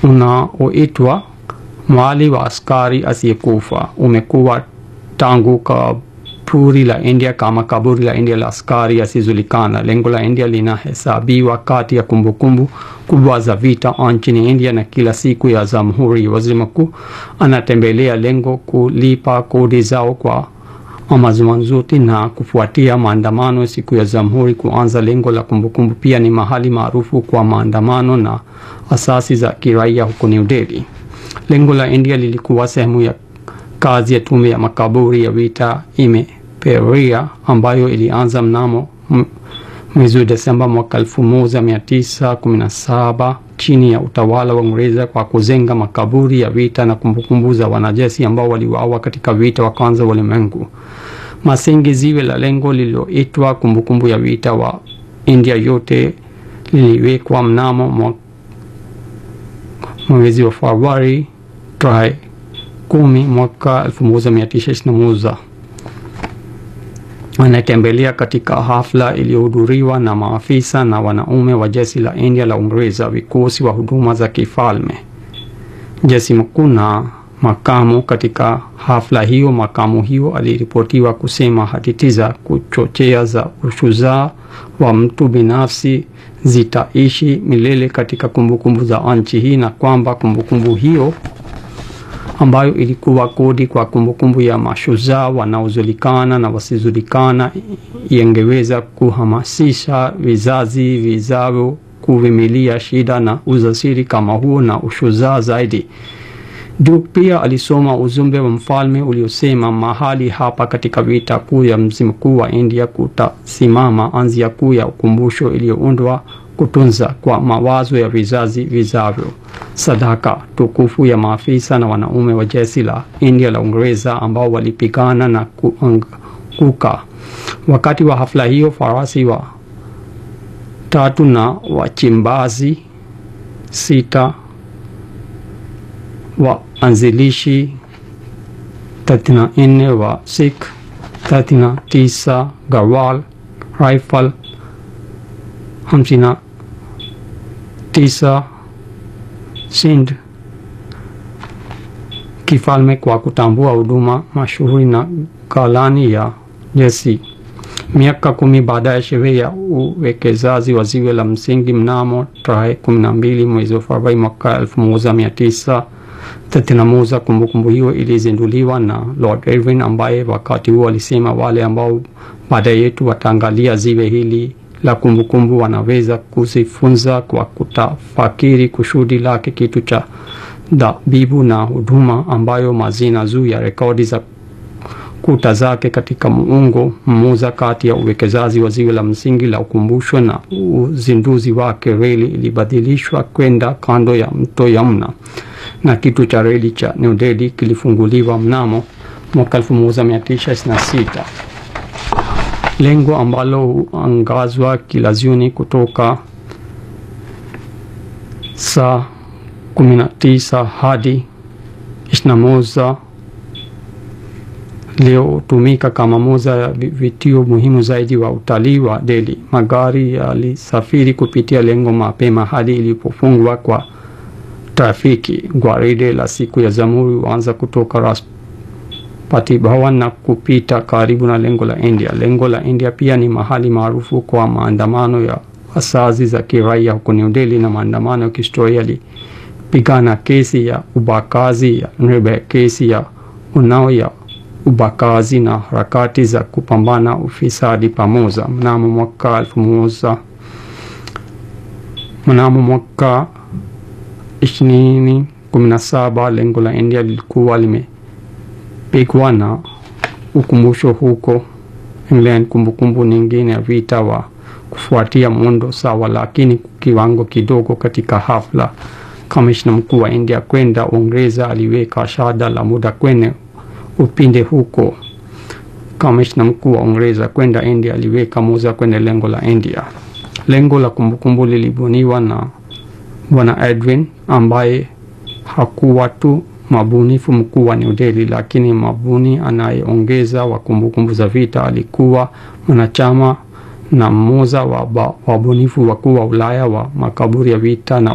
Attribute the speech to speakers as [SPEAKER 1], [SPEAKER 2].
[SPEAKER 1] unaoitwa mwali wa askari asiyekufa umekuwa tangu kaburi la India kama kaburi la India la askari asiyejulikana. Lengo la India linahesabiwa kati ya kumbukumbu kubwa za vita nchini India, na kila siku ya Jamhuri waziri mkuu anatembelea lengo kulipa kodi zao kwa mazungumzo na kufuatia maandamano siku ya Jamhuri kuanza. Lengo la kumbukumbu pia ni mahali maarufu kwa maandamano na asasi za kiraia huko New Delhi. Lengo la India lilikuwa sehemu ya kazi ya tume ya makaburi ya vita imeperia ambayo ilianza mnamo mwezi Desemba mwaka 1917 chini ya utawala wa Uingereza kwa kujenga makaburi ya vita na kumbukumbu za wanajeshi ambao waliuawa katika vita wa kwanza wa ulimwengu. Msingi ziwe la lengo lililoitwa kumbukumbu ya vita wa India yote liliwekwa mnamo mwezi wa Februari 10 mwaka 1921. Anatembelea katika hafla iliyohudhuriwa na maafisa na wanaume wa jeshi la India la Uingereza, vikosi wa huduma za kifalme, jeshi mkuu na makamu. Katika hafla hiyo, makamu hiyo aliripotiwa kusema hadithi za kuchochea za ushujaa wa mtu binafsi zitaishi milele katika kumbukumbu za nchi hii, na kwamba kumbukumbu hiyo ambayo ilikuwa kodi kwa kumbukumbu ya mashujaa wanaojulikana na wasijulikana ingeweza kuhamasisha vizazi vijavyo kuvumilia shida na ujasiri kama huo na ushujaa zaidi. Duke pia alisoma ujumbe wa mfalme uliosema mahali hapa katika vita kuu ya mji mkuu wa India kutasimama anzia kuu ya ukumbusho iliyoundwa kutunza kwa mawazo ya vizazi vijavyo sadaka tukufu ya maafisa na wanaume wa jeshi la India la Uingereza ambao walipigana na kuanguka. Wakati wa hafla hiyo, farasi wa 3 na wachimbazi 6 wa anzilishi 34 wa Sikh, 39 Garhwal rifle, 59 Sindh kifalme kwa kutambua huduma mashuhuri na galani ya jeshi. Miaka 10 baadaye, sherehe ya uwekezaji wa ziwe la msingi mnamo tarehe 12 mwezi wa Februari mwaka 1931. Kumbukumbu hiyo ilizinduliwa na Lord Irwin ambaye wakati huo alisema wale ambao baada yetu wataangalia ziwe hili la kumbukumbu wanaweza kujifunza kwa kutafakiri kusudi lake kitu cha dhabibu na huduma ambayo mazina juu ya rekodi za kuta zake katika muungo mmoja kati ya uwekezaji wa ziwe la msingi la ukumbusho na uzinduzi wake. Reli ilibadilishwa kwenda kando ya mto Yamuna na kitu cha reli cha New Delhi kilifunguliwa mnamo mwaka 1926. Lengo ambalo huangazwa kila jioni kutoka saa 19 hadi 21 leo hutumika kama moja ya vituo muhimu zaidi wa utalii wa Delhi. Magari yalisafiri kupitia lengo mapema hadi ilipofungwa kwa trafiki. Gwaride la siku ya Jamhuri huanza kutoka Rashtrapati Bhavan na kupita karibu na lengo la India. Lengo la India pia ni mahali maarufu kwa maandamano ya asasi za kiraia huko New Delhi, na maandamano ya kihistoria yalipigana kesi ya ubakazi ya Nirbe, kesi ya Unnao ya ubakazi na harakati za kupambana ufisadi pamoja. Mnamo mwaka 2017 lengo la India lilikuwa limepigwa na ukumbusho huko England. Kumbukumbu nyingine ya vita wa kufuatia muundo sawa lakini kiwango kidogo. Katika hafla, kamishna mkuu wa India kwenda Uingereza aliweka shada la muda kwenye upinde huko. Kamishna mkuu wa Uingereza kwenda India aliweka moja kwenye lengo la India. Lengo la kumbukumbu lilibuniwa na Bwana Edwin ambaye hakuwa tu mabunifu mkuu wa New Delhi, lakini mabuni anayeongeza wa kumbukumbu za vita. Alikuwa mwanachama na mmoja wa wabunifu wakuu wa Ulaya wa makaburi ya vita na